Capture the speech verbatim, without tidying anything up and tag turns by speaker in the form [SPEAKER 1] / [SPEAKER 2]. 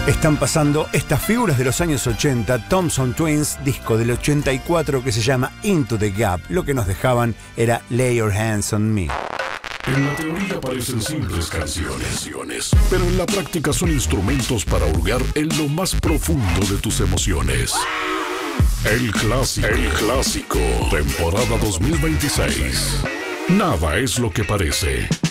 [SPEAKER 1] Están pasando estas figuras de los años ochenta, Thompson Twins, disco del ochenta y cuatro que se llama Into the Gap. Lo que nos dejaban era Lay Your Hands on Me.
[SPEAKER 2] En la teoría parecen simples canciones, pero en la práctica son instrumentos para hurgar en lo más profundo de tus emociones. El clásico, el clásico, temporada dos mil veintiséis. Nada es lo que parece.